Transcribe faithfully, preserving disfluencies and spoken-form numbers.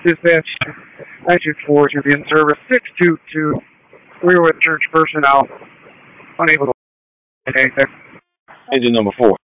Dispatch nine two four to be in service six two two. We were with church personnel, unable to anything. Engine number four.